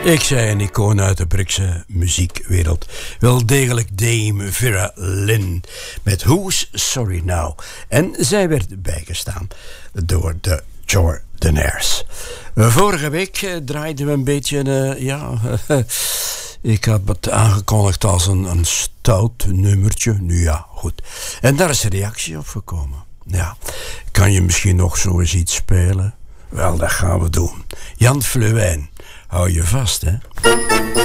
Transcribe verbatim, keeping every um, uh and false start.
Ik zei een icoon uit de Britse muziekwereld. Wel degelijk Dame Vera Lynn met Who's Sorry Now. En zij werd bijgestaan door de Jordanaires. Vorige week draaiden we een beetje... Uh, ja, ik had het aangekondigd als een, een stout nummertje. Nu ja, goed. En daar is een reactie op gekomen. Ja, kan je misschien nog zo eens iets spelen? Wel, dat gaan we doen. Jan Fluwijn. Hou je vast, hè?